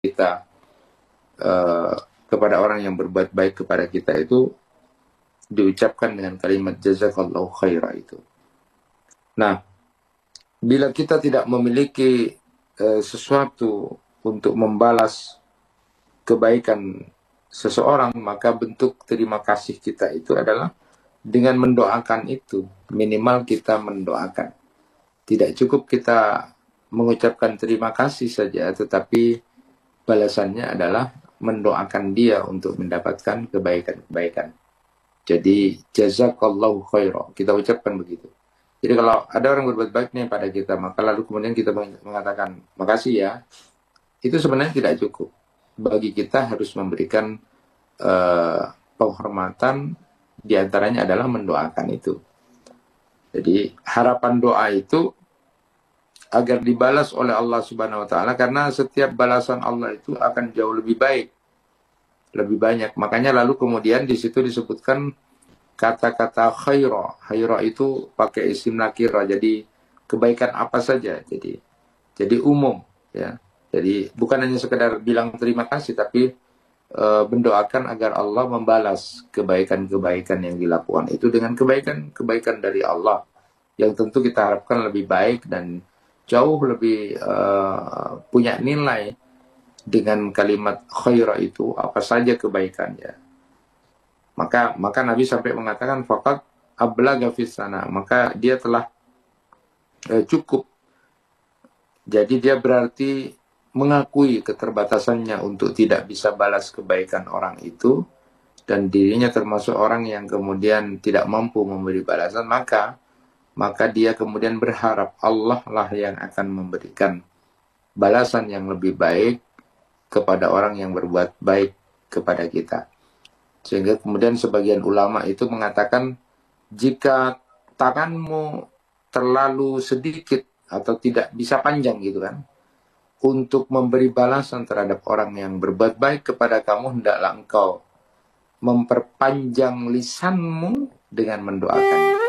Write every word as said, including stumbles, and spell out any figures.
kita uh, kepada orang yang berbuat baik kepada kita itu diucapkan dengan kalimat jazakallahu khaira itu. Nah, bila kita tidak memiliki uh, sesuatu untuk membalas kebaikan seseorang, maka bentuk terima kasih kita itu adalah dengan mendoakan itu. Minimal kita mendoakan. Tidak cukup kita mengucapkan terima kasih saja, tetapi balasannya adalah mendoakan dia untuk mendapatkan kebaikan-kebaikan. Jadi jazakallahu khaira, kita ucapkan begitu. Jadi kalau ada orang berbuat baik nih pada kita, maka lalu kemudian kita mengatakan makasih ya, itu sebenarnya tidak cukup. Bagi kita harus memberikan uh, penghormatan, diantaranya adalah mendoakan itu. Jadi harapan doa itu agar dibalas oleh Allah Subhanahu wa taala, karena setiap balasan Allah itu akan jauh lebih baik, lebih banyak. Makanya lalu kemudian di situ disebutkan kata-kata khaira. Khaira itu pakai isim nakira, jadi kebaikan apa saja. Jadi jadi umum ya. Jadi bukan hanya sekedar bilang terima kasih, tapi e, mendoakan agar Allah membalas kebaikan-kebaikan yang dilakukan itu dengan kebaikan-kebaikan dari Allah, yang tentu kita harapkan lebih baik dan jauh lebih uh, punya nilai. Dengan kalimat khaira itu apa saja kebaikannya. Maka maka Nabi sampai mengatakan faqad ablaga fis sana, maka dia telah uh, cukup. Jadi dia berarti mengakui keterbatasannya untuk tidak bisa balas kebaikan orang itu, dan dirinya termasuk orang yang kemudian tidak mampu memberi balasan, maka maka dia kemudian berharap Allah lah yang akan memberikan balasan yang lebih baik kepada orang yang berbuat baik kepada kita. Sehingga kemudian sebagian ulama itu mengatakan, jika tanganmu terlalu sedikit atau tidak bisa panjang gitu kan, untuk memberi balasan terhadap orang yang berbuat baik kepada kamu, hendaklah engkau memperpanjang lisanmu dengan mendoakan.